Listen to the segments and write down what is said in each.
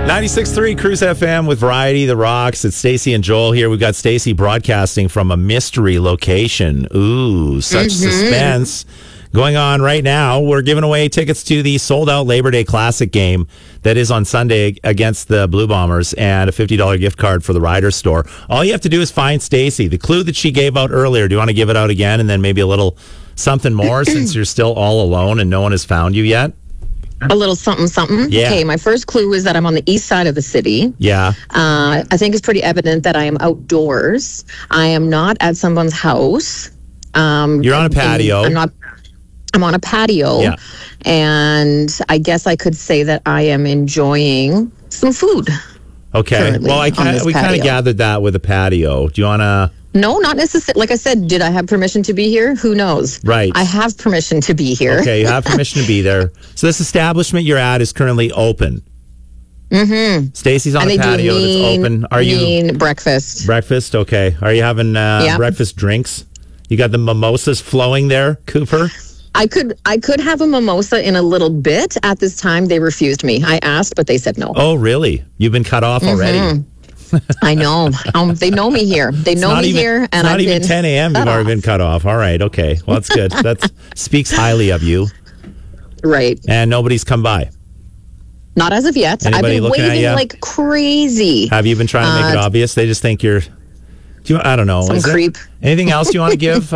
96.3 Cruise FM with Variety, The Rocks. It's Stacey and Joel here. We've got Stacey broadcasting from a mystery location. Ooh, such suspense going on right now. We're giving away tickets to the sold-out Labor Day Classic game that is on Sunday against the Blue Bombers and a $50 gift card for the Riders store. All you have to do is find Stacey. The clue that she gave out earlier, do you want to give it out again and then maybe a little something more since you're still all alone and no one has found you yet? A little something, something. Yeah. Okay, my first clue is that I'm on the east side of the city. Yeah. I think it's pretty evident that I am outdoors. I am not at someone's house. You're on a patio. I'm on a patio. Yeah. And I guess I could say that I am enjoying some food. Okay. Well, we kind of gathered that with a patio. Do you want to... No, not necessarily. Like I said, did I have permission to be here? Who knows? Right. I have permission to be here. Okay, you have permission to be there. So this establishment you're at is currently open. Mm-hmm. Stacey's on a patio that's open. Are you breakfast? Breakfast, okay. Are you having breakfast drinks? You got the mimosas flowing there, Cooper? I could have a mimosa in a little bit. At this time, they refused me. I asked, but they said no. Oh, really? You've been cut off already? I know. They know me here. They know me here, and I've been 10 a.m. You've already been cut off. All right, okay. Well, that's good. That speaks highly of you. Right. And nobody's come by. Not as of yet. Anybody I've been waiting like crazy. Have you been trying to make it obvious? They just think you're. I don't know. Some creep. Anything else you want to give?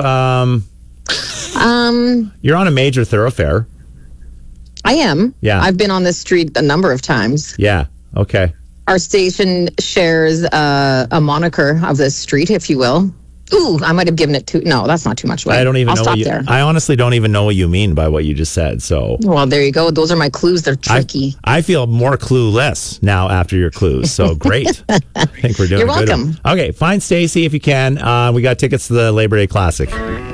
You're on a major thoroughfare. I am. Yeah. I've been on this street a number of times. Yeah. Okay. Our station shares a moniker of this street, if you will. Ooh, I might have given it to... No, that's not too much. I don't even know what you... I honestly don't even know what you mean by what you just said, so... Well, there you go. Those are my clues. They're tricky. I feel more clueless now after your clues, so great. I think we're doing You're good. welcome. Okay, find Stacey if you can. We got tickets to the Labor Day Classic.